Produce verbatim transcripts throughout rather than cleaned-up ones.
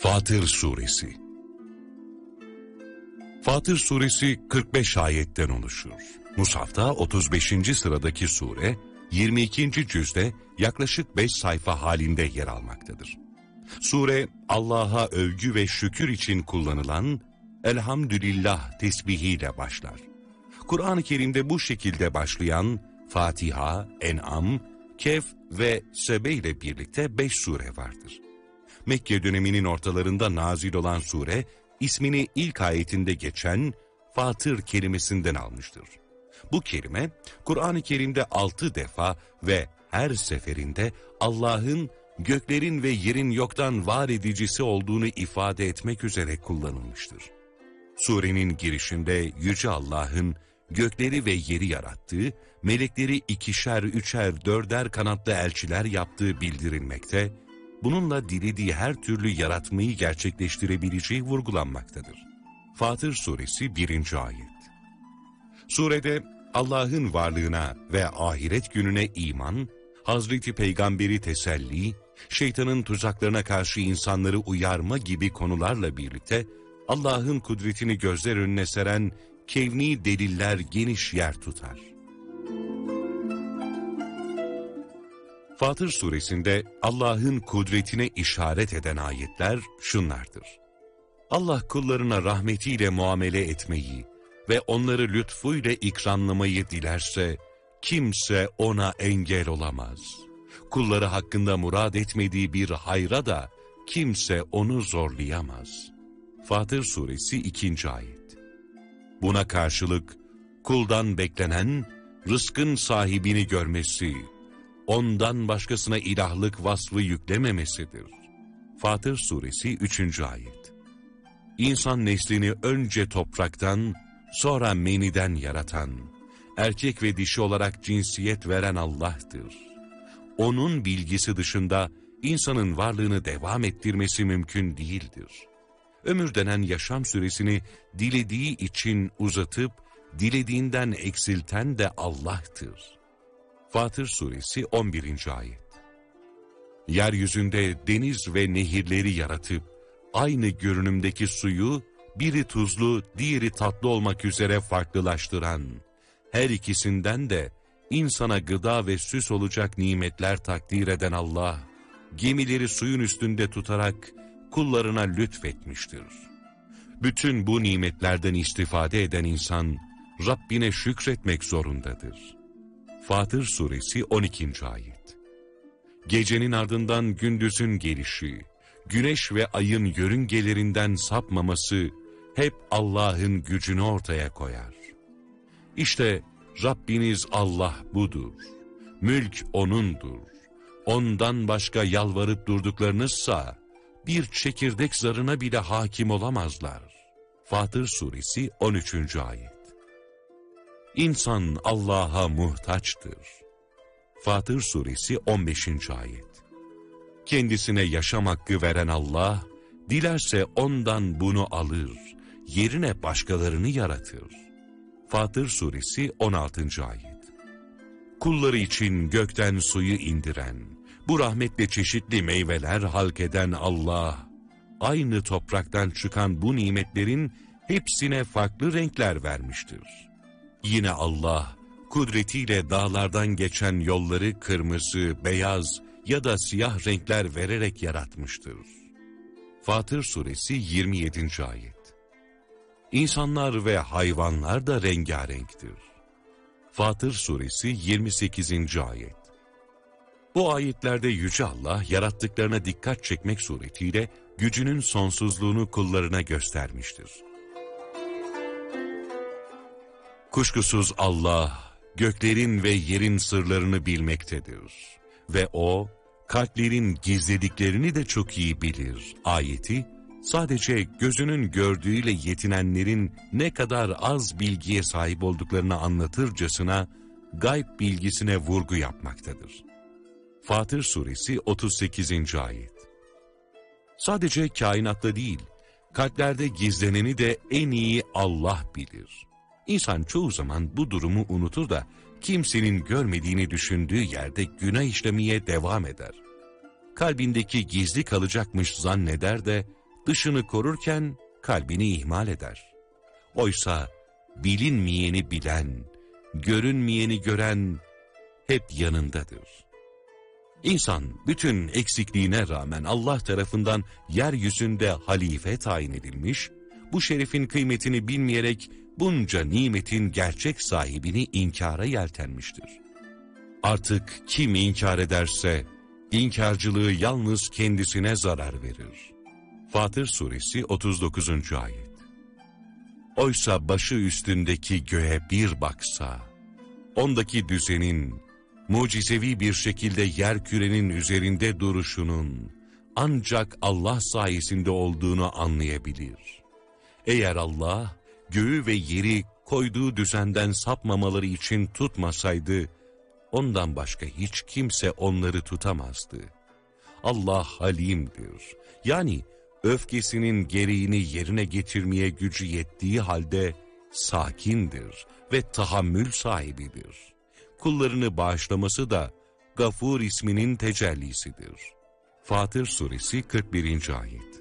Fatır Suresi. Fatır Suresi kırk beş ayetten oluşur. Musaf'ta otuz beşinci sıradaki sure, yirmi ikinci cüzde yaklaşık beş sayfa halinde yer almaktadır. Sure, Allah'a övgü ve şükür için kullanılan Elhamdülillah tesbihiyle başlar. Kur'an-ı Kerim'de bu şekilde başlayan Fatiha, En'am, Kehf ve Sebe ile birlikte beş sure vardır. Mekke döneminin ortalarında nazil olan sure, ismini ilk ayetinde geçen Fatır kelimesinden almıştır. Bu kelime, Kur'an-ı Kerim'de altı defa ve her seferinde Allah'ın göklerin ve yerin yoktan var edicisi olduğunu ifade etmek üzere kullanılmıştır. Surenin girişinde Yüce Allah'ın gökleri ve yeri yarattığı, melekleri ikişer, üçer, dörder kanatlı elçiler yaptığı bildirilmekte, bununla dilediği her türlü yaratmayı gerçekleştirebileceği vurgulanmaktadır. Fatır Suresi birinci ayet. Surede Allah'ın varlığına ve ahiret gününe iman, Hazreti Peygamber'i teselli, şeytanın tuzaklarına karşı insanları uyarma gibi konularla birlikte Allah'ın kudretini gözler önüne seren kevni deliller geniş yer tutar. Fatır Suresinde Allah'ın kudretine işaret eden ayetler şunlardır. Allah kullarına rahmetiyle muamele etmeyi ve onları lütfuyla ikramlamayı dilerse kimse ona engel olamaz. Kulları hakkında murad etmediği bir hayra da kimse onu zorlayamaz. Fatır Suresi ikinci ayet. Buna karşılık kuldan beklenen rızkın sahibini görmesi, ondan başkasına ilahlık vasfı yüklememesidir. Fatır Suresi üçüncü ayet. İnsan neslini önce topraktan, sonra meniden yaratan, erkek ve dişi olarak cinsiyet veren Allah'tır. Onun bilgisi dışında insanın varlığını devam ettirmesi mümkün değildir. Ömür denen yaşam süresini dilediği için uzatıp, dilediğinden eksilten de Allah'tır. Fatır Suresi on birinci ayet. Yeryüzünde deniz ve nehirleri yaratıp, aynı görünümdeki suyu, biri tuzlu, diğeri tatlı olmak üzere farklılaştıran, her ikisinden de insana gıda ve süs olacak nimetler takdir eden Allah, gemileri suyun üstünde tutarak kullarına lütfetmiştir. Bütün bu nimetlerden istifade eden insan, Rabbine şükretmek zorundadır. Fatır Suresi on ikinci ayet. Gecenin ardından gündüzün gelişi, güneş ve ayın yörüngelerinden sapmaması hep Allah'ın gücünü ortaya koyar. İşte Rabbiniz Allah budur. Mülk O'nundur. Ondan başka yalvarıp durduklarınızsa bir çekirdek zarına bile hakim olamazlar. Fatır Suresi on üçüncü ayet. İnsan Allah'a muhtaçtır. Fatır Suresi on beşinci ayet. Kendisine yaşam hakkı veren Allah, dilerse ondan bunu alır, yerine başkalarını yaratır. Fatır Suresi on altıncı ayet. Kulları için gökten suyu indiren, bu rahmetle çeşitli meyveler halk eden Allah, aynı topraktan çıkan bu nimetlerin hepsine farklı renkler vermiştir. Yine Allah, kudretiyle dağlardan geçen yolları kırmızı, beyaz ya da siyah renkler vererek yaratmıştır. Fatır Suresi yirmi yedinci ayet. İnsanlar ve hayvanlar da rengarenktir. Fatır Suresi yirmi sekizinci ayet. Bu ayetlerde Yüce Allah yarattıklarına dikkat çekmek suretiyle gücünün sonsuzluğunu kullarına göstermiştir. Kuşkusuz Allah, göklerin ve yerin sırlarını bilmektedir. Ve O, kalplerin gizlediklerini de çok iyi bilir. Ayeti, sadece gözünün gördüğüyle yetinenlerin ne kadar az bilgiye sahip olduklarını anlatırcasına, gayb bilgisine vurgu yapmaktadır. Fatır Suresi otuz sekizinci ayet. Sadece kainatta değil, kalplerde gizleneni de en iyi Allah bilir. İnsan çoğu zaman bu durumu unutur da kimsenin görmediğini düşündüğü yerde günah işlemeye devam eder. Kalbindeki gizli kalacakmış zanneder de dışını korurken kalbini ihmal eder. Oysa bilinmeyeni bilen, görünmeyeni gören hep yanındadır. İnsan bütün eksikliğine rağmen Allah tarafından yeryüzünde halife tayin edilmiş, bu şerefin kıymetini bilmeyerek bunca nimetin gerçek sahibini inkara yeltenmiştir. Artık kim inkar ederse, inkarcılığı yalnız kendisine zarar verir. Fatır Suresi otuz dokuzuncu ayet. Oysa başı üstündeki göğe bir baksa, ondaki düzenin, mucizevi bir şekilde yerkürenin üzerinde duruşunun ancak Allah sayesinde olduğunu anlayabilir. Eğer Allah göğü ve yeri koyduğu düzenden sapmamaları için tutmasaydı, ondan başka hiç kimse onları tutamazdı. Allah halimdir. Yani öfkesinin gereğini yerine getirmeye gücü yettiği halde sakindir ve tahammül sahibidir. Kullarını bağışlaması da Gafur isminin tecellisidir. Fatır Suresi kırk birinci ayet.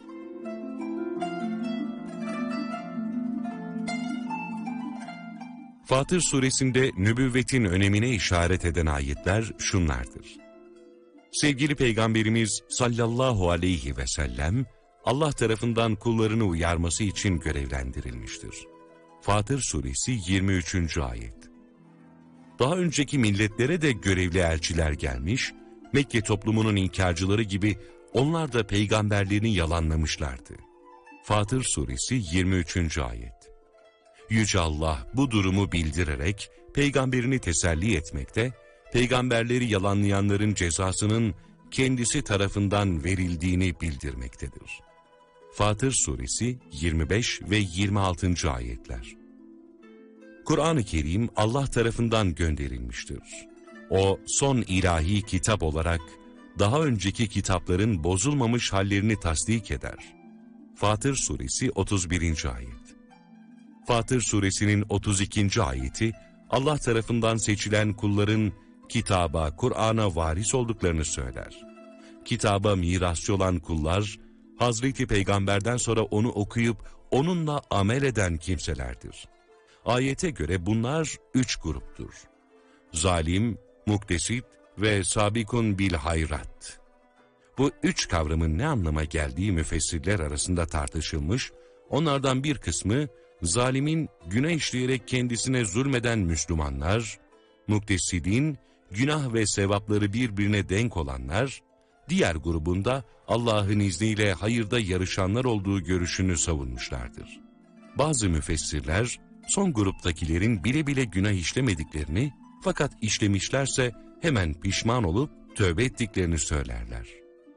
Fatır Suresinde nübüvvetin önemine işaret eden ayetler şunlardır. Sevgili Peygamberimiz sallallahu aleyhi ve sellem, Allah tarafından kullarını uyarması için görevlendirilmiştir. Fatır Suresi yirmi üçüncü ayet. Daha önceki milletlere de görevli elçiler gelmiş, Mekke toplumunun inkarcıları gibi onlar da peygamberlerini yalanlamışlardı. Fatır Suresi yirmi üçüncü ayet. Yüce Allah bu durumu bildirerek peygamberini teselli etmekte, peygamberleri yalanlayanların cezasının kendisi tarafından verildiğini bildirmektedir. Fatır Suresi yirmi beş ve yirmi altıncı ayetler. Kur'an-ı Kerim Allah tarafından gönderilmiştir. O son ilahi kitap olarak daha önceki kitapların bozulmamış hallerini tasdik eder. Fatır Suresi otuz birinci ayet. Fatır Suresinin otuz ikinci ayeti Allah tarafından seçilen kulların kitaba, Kur'an'a varis olduklarını söyler. Kitaba mirasçı olan kullar, Hazreti Peygamber'den sonra onu okuyup onunla amel eden kimselerdir. Ayete göre bunlar üç gruptur. Zalim, muktesit ve sabikun bil hayrat. Bu üç kavramın ne anlama geldiği müfessirler arasında tartışılmış, onlardan bir kısmı, zalimin günah işleyerek kendisine zulmeden Müslümanlar, muktesidin günah ve sevapları birbirine denk olanlar, diğer grubunda Allah'ın izniyle hayırda yarışanlar olduğu görüşünü savunmuşlardır. Bazı müfessirler, son gruptakilerin bile bile günah işlemediklerini, fakat işlemişlerse hemen pişman olup tövbe ettiklerini söylerler.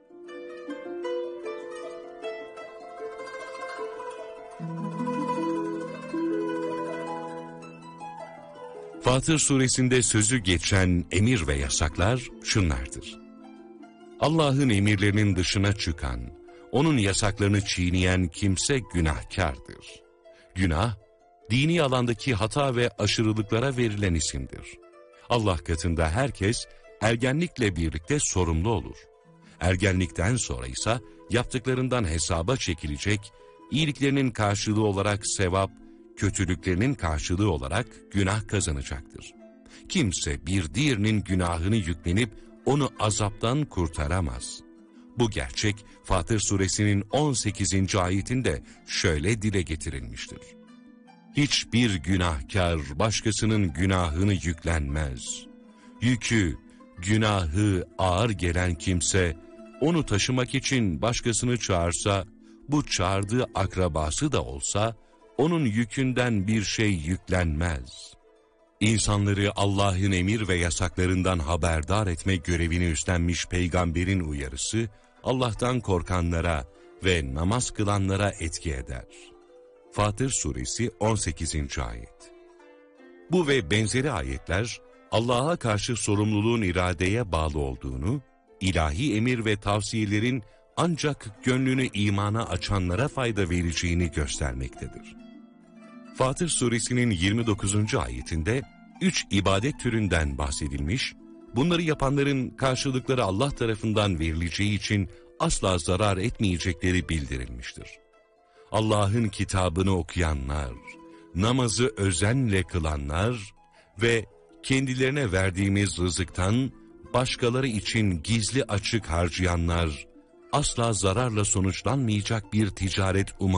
Fatır Suresinde sözü geçen emir ve yasaklar şunlardır. Allah'ın emirlerinin dışına çıkan, onun yasaklarını çiğneyen kimse günahkardır. Günah, dini alandaki hata ve aşırılıklara verilen isimdir. Allah katında herkes ergenlikle birlikte sorumlu olur. Ergenlikten sonra ise yaptıklarından hesaba çekilecek, iyiliklerinin karşılığı olarak sevap, kötülüklerinin karşılığı olarak günah kazanacaktır. Kimse bir diğerinin günahını yüklenip onu azaptan kurtaramaz. Bu gerçek Fatır Suresinin on sekizinci ayetinde şöyle dile getirilmiştir. Hiçbir günahkar başkasının günahını yüklenmez. Yükü, günahı ağır gelen kimse onu taşımak için başkasını çağırsa, bu çağırdığı akrabası da olsa onun yükünden bir şey yüklenmez. İnsanları Allah'ın emir ve yasaklarından haberdar etme görevini üstlenmiş peygamberin uyarısı, Allah'tan korkanlara ve namaz kılanlara etki eder. Fatır Suresi on sekizinci ayet. Bu ve benzeri ayetler, Allah'a karşı sorumluluğun iradeye bağlı olduğunu, ilahi emir ve tavsiyelerin ancak gönlünü imana açanlara fayda vereceğini göstermektedir. Fatır Suresinin yirmi dokuzuncu ayetinde üç ibadet türünden bahsedilmiş, bunları yapanların karşılıkları Allah tarafından verileceği için asla zarar etmeyecekleri bildirilmiştir. Allah'ın kitabını okuyanlar, namazı özenle kılanlar ve kendilerine verdiğimiz rızıktan başkaları için gizli açık harcayanlar, asla zararla sonuçlanmayacak bir ticaret umar.